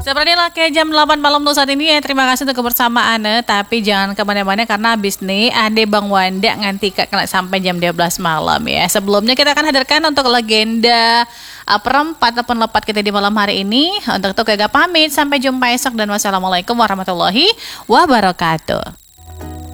Seperti lah kayak jam 8 malam tuh saat ini ya. Terima kasih untuk kebersamaan. Tapi jangan kemana-mana karena abis nih Ade Bang Wanda nganti kena sampai jam 12 malam ya. Sebelumnya kita akan hadirkan untuk legenda perempat ataupun lepat kita di malam hari ini. Untuk itu kagak pamit. Sampai jumpa esok dan wassalamualaikum warahmatullahi wabarakatuh.